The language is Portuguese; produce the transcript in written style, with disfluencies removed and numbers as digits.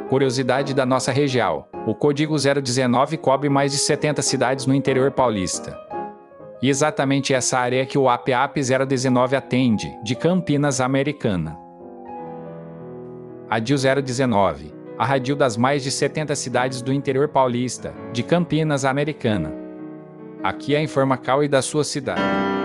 Curiosidade da nossa região: o código 019 cobre mais de 70 cidades no interior paulista. E exatamente essa área que o APAP 019 atende, de Campinas Americana. A DIL 019, a rádio das mais de 70 cidades do interior paulista, de Campinas Americana. Aqui é a Informacal e da sua cidade.